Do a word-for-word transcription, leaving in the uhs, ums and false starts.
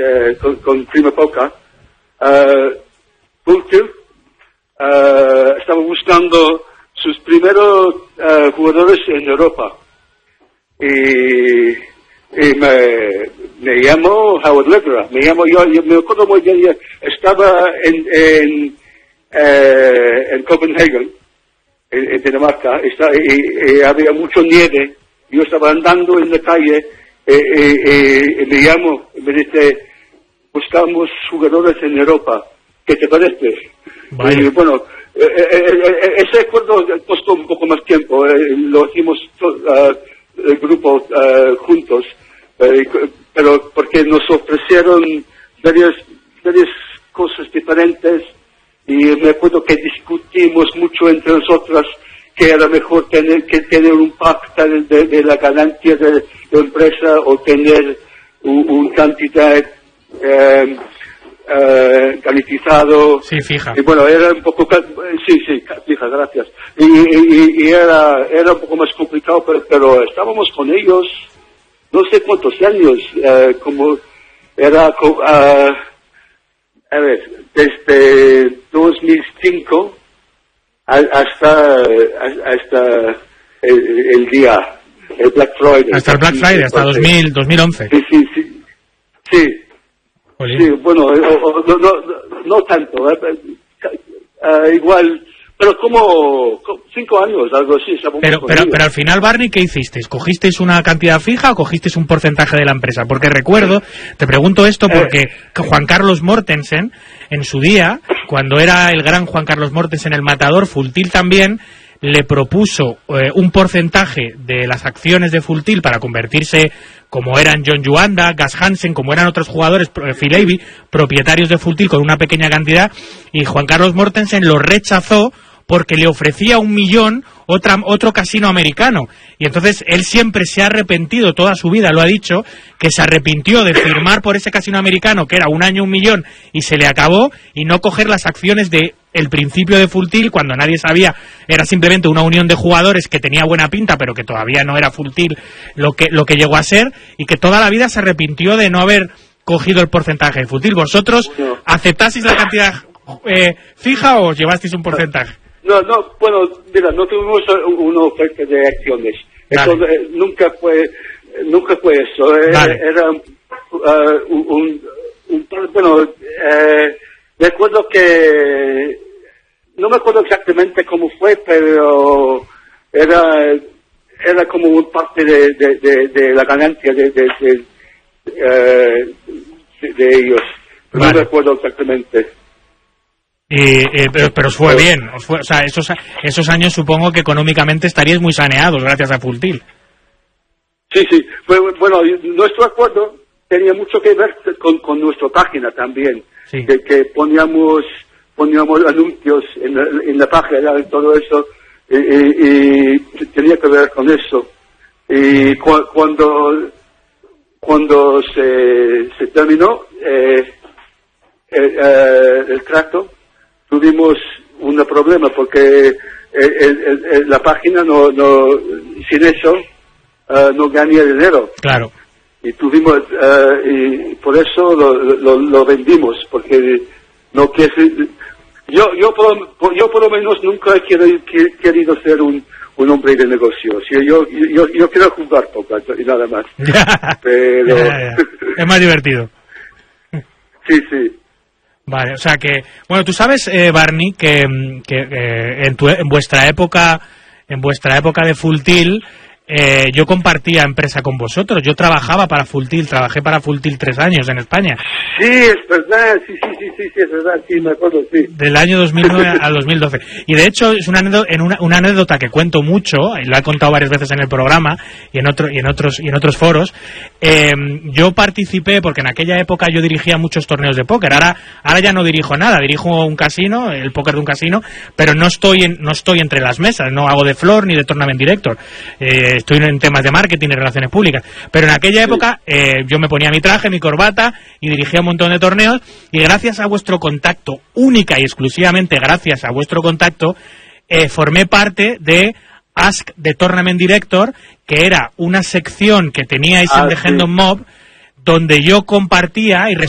eh, con, con Prima Poker, uh, Full Tilt uh, estaba buscando sus primeros uh, jugadores en Europa. Y, y me, me llamo Howard Lederer, me llamo yo, yo me acuerdo muy bien, estaba en, en, eh, en Copenhagen, en, en Dinamarca, está, y, y había mucho nieve, yo estaba andando en la calle, y, y, y me llamo, y me dice, buscamos jugadores en Europa, ¿qué te parece? Vale. Y bueno, eh, eh, ese acuerdo costó un poco más tiempo, eh, lo hicimos uh, el grupo uh, juntos, eh, pero porque nos ofrecieron varias, varias cosas diferentes y me acuerdo que discutimos mucho entre nosotras que era mejor tener que tener un pacto de, de la ganancia de la empresa o tener una un cantidad eh, eh, calificado. Sí, fija. Y bueno, era un poco, sí, sí, fija, gracias. Y, y, y era, era un poco más complicado, pero, pero estábamos con ellos no sé cuántos años, eh, como era, uh, a ver, desde dos mil cinco hasta, hasta el, el día, el Black Friday. Hasta el Black Friday, hasta dos mil, dos mil once. Sí, sí, sí. Sí. Sí, bueno, no, no, no, no tanto, eh, uh, igual, pero como cinco años, algo así. Pero, pero, pero al final, Barney, ¿qué hicisteis? ¿Cogisteis una cantidad fija o cogisteis un porcentaje de la empresa? Porque recuerdo, te pregunto esto porque eh, Juan Carlos Mortensen, en su día, cuando era el gran Juan Carlos Mortensen, el matador, Full Tilt también, le propuso eh, un porcentaje de las acciones de Full Tilt para convertirse, como eran John Juanda, Gas Hansen, como eran otros jugadores, Phil Ivey, propietarios de Full Tilt con una pequeña cantidad, y Juan Carlos Mortensen lo rechazó porque le ofrecía un millón otra, otro casino americano. Y entonces él siempre se ha arrepentido, toda su vida lo ha dicho, que se arrepintió de firmar por ese casino americano, que era un año un millón, y se le acabó, y no coger las acciones de el principio de Full Tilt, cuando nadie sabía, era simplemente una unión de jugadores que tenía buena pinta, pero que todavía no era Full Tilt lo que, lo que llegó a ser, y que toda la vida se arrepintió de no haber cogido el porcentaje de Full Tilt. ¿Vosotros aceptasteis la cantidad eh, fija o os llevasteis un porcentaje? No, no, bueno, mira, no tuvimos una oferta de acciones. Eso eh, nunca fue, nunca fue eso. Eh, vale. Era uh, un, un, un, bueno, eh, recuerdo que, no me acuerdo exactamente cómo fue, pero era, era como un parte de, de, de, de la ganancia de, de, de, uh, de, de ellos. Vale. No me acuerdo exactamente. Y, eh, pero, pero os fue bien, os fue, o sea, esos, esos años supongo que económicamente estaríais muy saneados gracias a Full Tilt. Sí, sí, bueno, nuestro acuerdo tenía mucho que ver con, con nuestra página también, sí. de que poníamos poníamos anuncios en la, en la página y todo eso, y, y, y tenía que ver con eso. Y cu cuando cuando se, se terminó eh, el, eh, el trato, tuvimos un problema porque el, el, el, la página no, no sin eso uh, no ganía dinero. Claro. Y tuvimos uh, y por eso lo, lo, lo vendimos, porque no quiere, yo yo por, yo por lo menos nunca he querido, querido ser un un hombre de negocios. Yo yo yo, yo quiero jugar póker y nada más. Pero ya, ya. Es más divertido. Sí, sí. Vale, o sea que, bueno, tú sabes, eh, Barney, que, que eh, en, tu, en vuestra época, en vuestra época de Full Tilt, eh, yo compartía empresa con vosotros. Yo trabajaba para Full Tilt, trabajé para Full Tilt tres años en España. Sí, es verdad, sí, sí, sí, sí, sí, es verdad, sí, me acuerdo, sí. Del año dos mil nueve al dos mil doce. Y de hecho es una anécdota, en una, una anécdota que cuento mucho, y la he contado varias veces en el programa y en otro, y en otros y en otros foros. Eh, yo participé porque en aquella época yo dirigía muchos torneos de póker. Ahora, ahora ya no dirijo nada, dirijo un casino, el póker de un casino, pero no estoy en, no estoy entre las mesas, no hago de floor ni de tournament director. Eh, estoy en temas de marketing y relaciones públicas. Pero en aquella época eh, yo me ponía mi traje, mi corbata y dirigía un montón de torneos, y gracias a vuestro contacto, única y exclusivamente gracias a vuestro contacto, eh, formé parte de Ask the Tournament Director, que era una sección que teníais ah, en The sí. Hendon Mob, donde yo compartía y